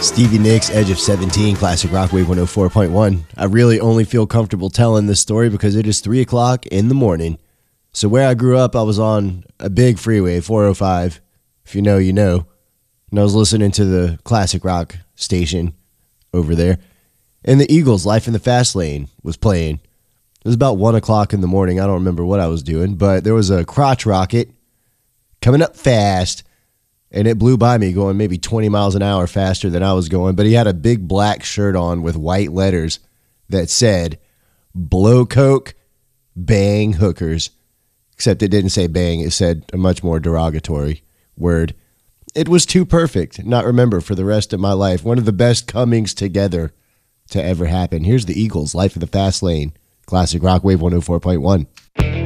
Stevie Nicks, Edge of 17, Classic Rock Wave 104.1. I really only feel comfortable telling this story because it is 3 o'clock in the morning. So where I grew up, I was on a big freeway, 405. If you know, you know. And I was listening to the classic rock station over there. And the Eagles' Life in the Fast Lane was playing. It was about 1 o'clock in the morning. I don't remember what I was doing, but there was a crotch rocket coming up fast, and it blew by me going maybe 20 miles an hour faster than I was going. But he had a big black shirt on with white letters that said, "Blow coke, bang hookers." Except it didn't say bang. It said a much more derogatory word. It was too perfect, not remember for the rest of my life. One of the best comings together to ever happen. Here's the Eagles' Life in the Fast Lane. Classic Rock Wave 104.1.